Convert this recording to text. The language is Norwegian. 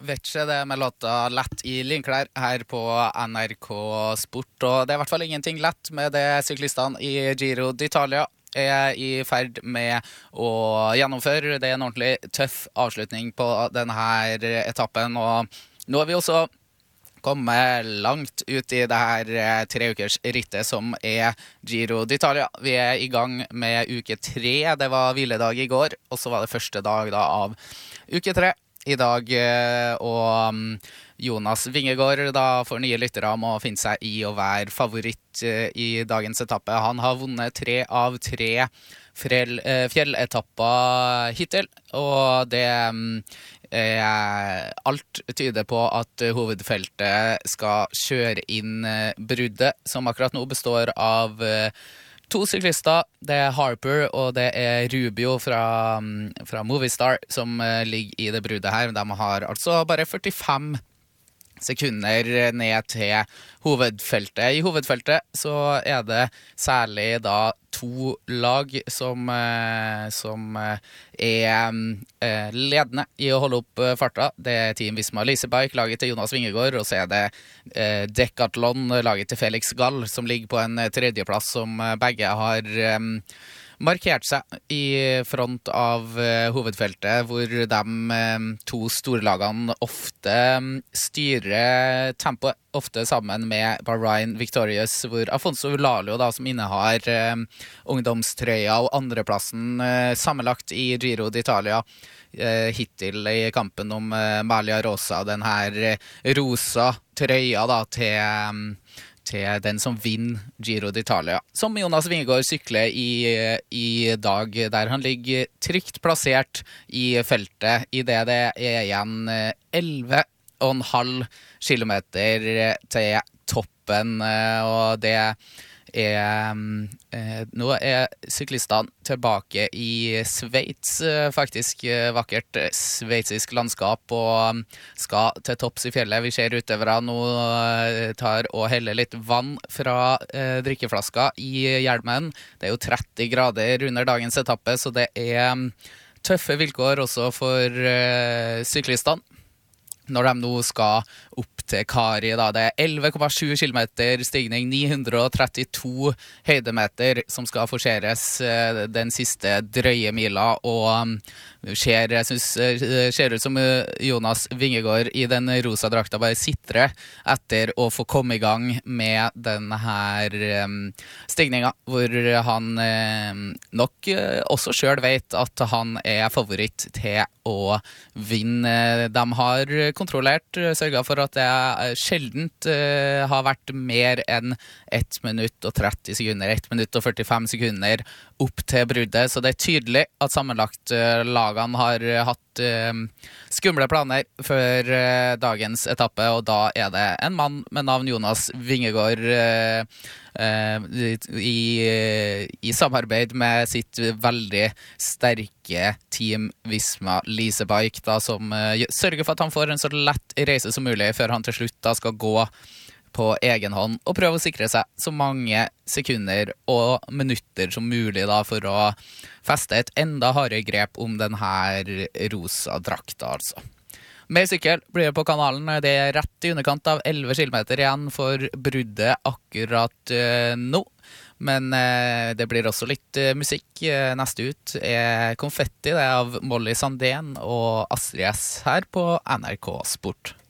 vet ikke det med låta Lett i Linklær her på NRK Sport, og det er i hvert fall ingenting lett med det syklistene i Giro d'Italia er i ferd med å gjennomføre. Det er en ordentlig tøff avslutning på denne etappen, og nå har vi også kommet langt ut i det her 3 ukers rittet som er Giro d'Italia. Vi er i gang med uke 3, det var hviledag i går, og så var det første dag da av uke 3 i dag, og Jonas Vingegaard da for nye lyttere må finne seg i å være favoritt i dagens etappe. Han har vunnet 3 av 3 fjelletapper hittil, og det alt tyder på at hovedfeltet skal kjøre inn bruddet, som akkurat nå består av 2 syklister. Det er Harper og det er Rubio fra Movistar som ligger i det bruddet her. De har altså bare 45 sekunder ned til hovedfeltet. I hovedfeltet så er det særlig da 2 lag som er ledende i å holde opp farta. Det er Team Visma Leasebike, laget til Jonas Vingegaard, og så er det Decathlon, laget til Felix Gall, som ligger på en 3. plass, som begge har markert seg i front av hovedfeltet, hvor de 2 storlagene ofte styrer tempoet, ofte sammen med Bahrain Victorious, hvor Afonso Lalio da, som innehar ungdomstrøya og andreplassen sammenlagt i Giro d'Italia, hittil i kampen om Maglia Rosa, den her rosa trøya da, til den som vinner Giro d'Italia, som Jonas Vingegaard sykler i dag, der han ligger trygt plassert i feltet, i det er igjen 11,5 kilometer til toppen, og det nå er syklistene tilbake i Sveits, faktisk vakkert sveitsisk landskap, og skal til topps i fjellet. Vi ser utøvere nå tar og heller litt vann fra drikkeflaska i hjelmen. Det er jo 30 grader under dagens etappe, så det er tøffe vilkår også for syklistene når de nå skal opp til Kari da. Det er 11,7 kilometer stigning, 932 høydemeter som skal forseres den siste drøye mila, og jeg synes ser ut som Jonas Vingegaard i den rosa drakta bare sitter etter å få komme i gang med denne her stigninga, hvor han nok også selv vet at han er favoritt til å vinne. De har kontrollert, sørget for at det sjeldent har vært mer enn 1 minutt og 30 sekunder, 1 minutt og 45 sekunder opp til bruddet, så det er tydelig at sammenlagt lagene har hatt skumle planer før dagens etappe, og da er det en mann med navn Jonas Vingegaard i samarbeid med sitt veldig sterke Team Visma Leasebike da, som sørger for at han får en så lett reise som mulig før han til slutt da skal gå på egen hånd og prøve å sikre seg så mange sekunder og minutter som mulig da, for å feste et enda hardere grep om den her rosa drakta altså. Mer sykkel blir det på kanalen. Det er rett i underkant av 11 kilometer igjen for bruddet akkurat nå. Men det blir også litt musikk. Neste ut er Konfetti, det er av Molly Sandén og Astrid S her på NRK Sport.